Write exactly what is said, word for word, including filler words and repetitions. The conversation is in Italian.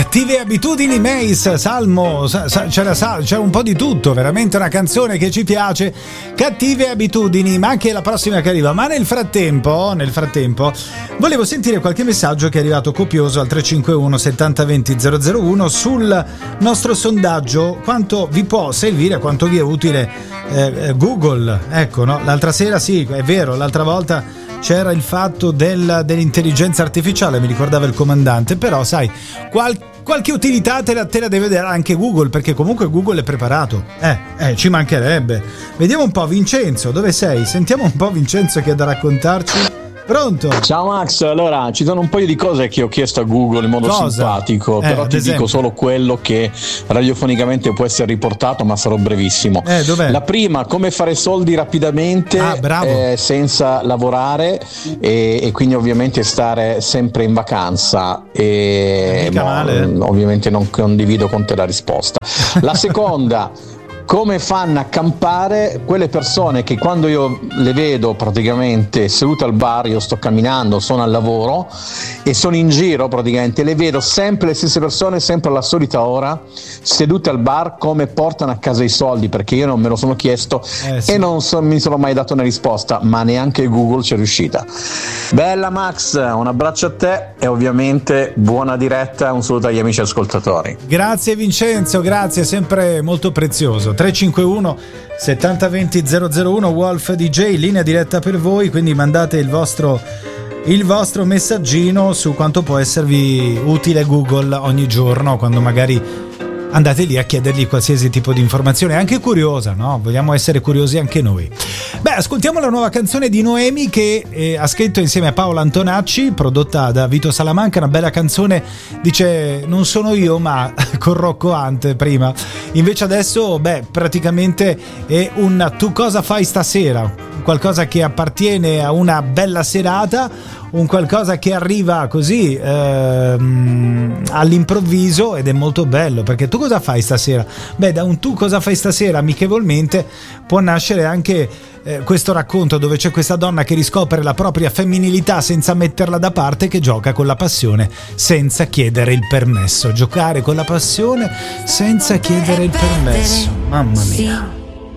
Cattive abitudini, Mace, Salmo, c'era, c'è un po' di tutto, veramente una canzone che ci piace. Cattive abitudini, ma anche la prossima che arriva. Ma nel frattempo, nel frattempo, volevo sentire qualche messaggio che è arrivato copioso al tre cinque uno settanta venti zero zero uno sul nostro sondaggio. Quanto vi può servire, quanto vi è utile eh, Google? Ecco, no? L'altra sera sì, è vero, l'altra volta c'era il fatto del, dell'intelligenza artificiale, mi ricordava il comandante, però sai, qual, qualche utilità te la, te la deve dare anche Google, perché comunque Google è preparato, eh, eh, ci mancherebbe. Vediamo un po', Vincenzo, dove sei? Sentiamo un po' Vincenzo che ha da raccontarci. Pronto? Ciao Max, allora ci sono un paio di cose che ho chiesto a Google in modo Cosa? simpatico, eh, però ti esempio. dico solo quello che radiofonicamente può essere riportato, ma sarò brevissimo. Eh, dov'è? La prima, come fare soldi rapidamente ah, eh, senza lavorare e, e quindi ovviamente stare sempre in vacanza e mica male. No, ovviamente non condivido con te la risposta. La seconda, come fanno a campare quelle persone che quando io le vedo praticamente sedute al bar, io sto camminando, sono al lavoro e sono in giro praticamente, le vedo sempre le stesse persone, sempre alla solita ora, sedute al bar, come portano a casa i soldi, perché io non me lo sono chiesto eh, sì. e non so, mi sono mai dato una risposta, ma neanche Google ci è riuscita. Bella Max, un abbraccio a te e ovviamente buona diretta, un saluto agli amici ascoltatori. Grazie Vincenzo, grazie, sempre molto prezioso. tre cinque uno settanta venti zero zero uno Wolf D J, linea diretta per voi, quindi mandate il vostro il vostro messaggino su quanto può esservi utile Google ogni giorno, quando magari andate lì a chiedergli qualsiasi tipo di informazione, anche curiosa, no? Vogliamo essere curiosi anche noi. Beh, ascoltiamo la nuova canzone di Noemi che eh, ha scritto insieme a Paola Antonacci, prodotta da Vito Salamanca, una bella canzone, dice non sono io ma con Rocco Hunt prima, invece adesso beh praticamente è un tu cosa fai stasera, qualcosa che appartiene a una bella serata, un qualcosa che arriva così ehm, all'improvviso ed è molto bello, perché tu cosa fai stasera? Beh, da un tu cosa fai stasera amichevolmente può nascere anche eh, questo racconto dove c'è questa donna che riscopre la propria femminilità senza metterla da parte, che gioca con la passione senza chiedere il permesso. Giocare con la passione senza chiedere il permesso, mamma mia.